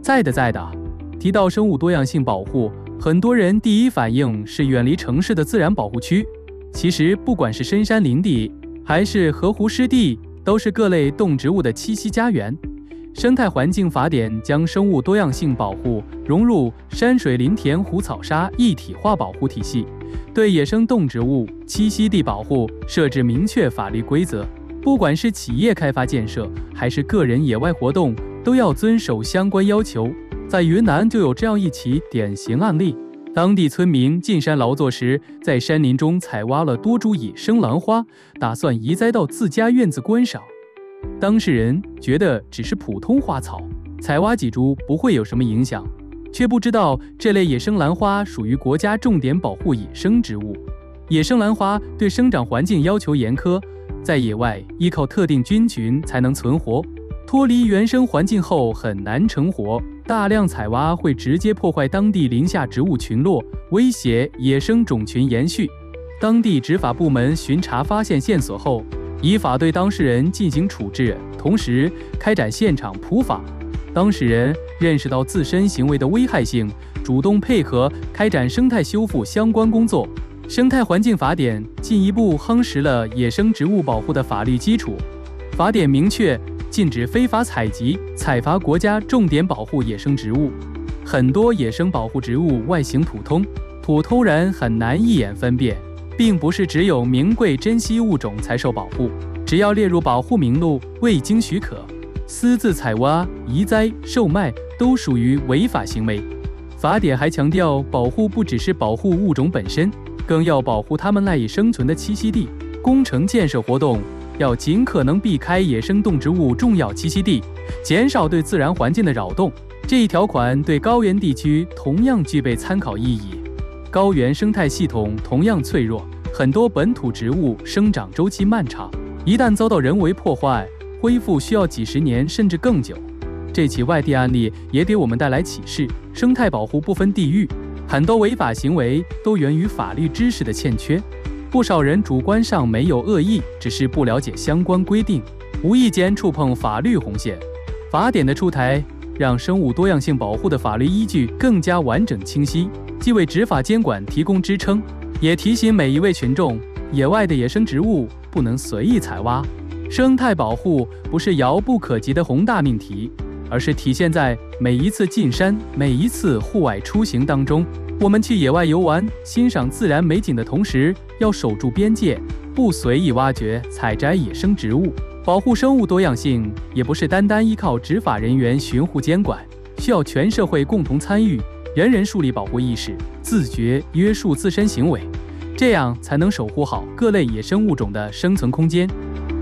在的。提到生物多样性保护，很多人第一反应是远离城市的自然保护区。其实不管是深山林地还是河湖湿地，都是各类动植物的栖息家园。生态环境法典将生物多样性保护融入山水林田湖草沙一体化保护体系，对野生动植物栖息地保护设置明确法律规则。不管是企业开发建设还是个人野外活动，都要遵守相关要求。在云南就有这样一起典型案例，当地村民进山劳作时，在山林中采挖了多株野生兰花，打算移栽到自家院子观赏。当事人觉得只是普通花草，采挖几株不会有什么影响，却不知道这类野生兰花属于国家重点保护野生植物。野生兰花对生长环境要求严苛，在野外依靠特定菌群才能存活，脱离原生环境后很难成活。大量采挖会直接破坏当地林下植物群落，威胁野生种群延续。当地执法部门巡查发现线索后，依法对当事人进行处置，同时开展现场普法。当事人认识到自身行为的危害性，主动配合开展生态修复相关工作。生态环境法典进一步夯实了野生植物保护的法律基础。法典明确禁止非法采集、采伐国家重点保护野生植物。很多野生保护植物外形普通人很难一眼分辨，并不是只有名贵珍稀物种才受保护，只要列入保护名录，未经许可，私自采挖、移栽、售卖都属于违法行为。法典还强调，保护不只是保护物种本身，更要保护它们赖以生存的栖息地。工程建设活动要尽可能避开野生动植物重要栖息地，减少对自然环境的扰动。这一条款对高原地区同样具备参考意义。高原生态系统同样脆弱，很多本土植物生长周期漫长，一旦遭到人为破坏，恢复需要几十年甚至更久。这起外地案例也给我们带来启示，生态保护不分地域，很多违法行为都源于法律知识的欠缺。不少人主观上没有恶意，只是不了解相关规定，无意间触碰法律红线。法典的出台，让生物多样性保护的法律依据更加完整清晰，既为执法监管提供支撑，也提醒每一位群众，野外的野生植物不能随意采挖。生态保护不是遥不可及的宏大命题，而是体现在每一次进山、每一次户外出行当中。我们去野外游玩，欣赏自然美景的同时，要守住边界，不随意挖掘、采摘野生植物。保护生物多样性，也不是单单依靠执法人员巡护监管，需要全社会共同参与，人人树立保护意识，自觉约束自身行为，这样才能守护好各类野生物种的生存空间。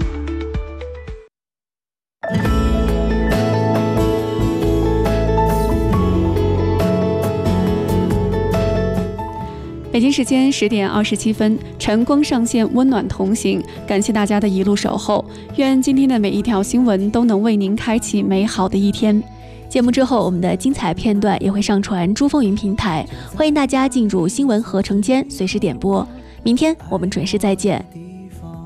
北京时间10点27分，晨光上线，温暖同行。感谢大家的一路守候，愿今天的每一条新闻都能为您开启美好的一天。节目之后，我们的精彩片段也会上传珠风云平台，欢迎大家进入新闻合成间随时点播。明天我们准时再见。